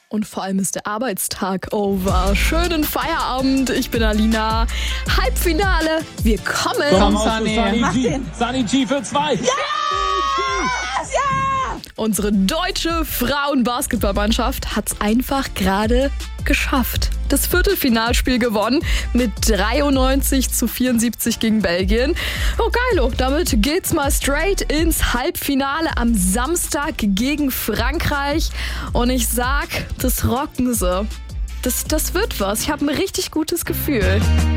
Und vor allem ist der Arbeitstag over. Schönen Feierabend. Ich bin Alina. Halbfinale. Wir kommen. Komm, Sunny G für 2. Ja! Unsere deutsche Frauenbasketballmannschaft hat's einfach gerade geschafft. Das Viertelfinalspiel gewonnen mit 93-74 gegen Belgien. Oh geilo, damit geht's mal straight ins Halbfinale am Samstag gegen Frankreich. Und ich sag, das rocken sie. Das wird was. Ich habe ein richtig gutes Gefühl.